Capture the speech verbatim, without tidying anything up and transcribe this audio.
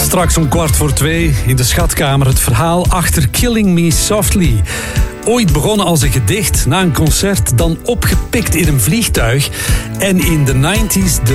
Straks om kwart voor twee in de schatkamer het verhaal achter Killing Me Softly. Ooit begonnen als een gedicht, na een concert dan opgepikt in een vliegtuig en in de negentig